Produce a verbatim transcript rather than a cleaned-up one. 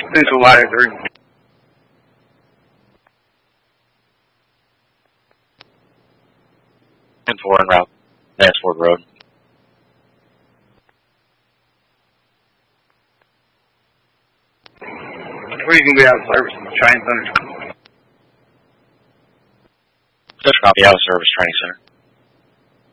Central Ladder three. ten four en route. Mansford Road. Where you can get out of service in the training center? Just copy out of service training center.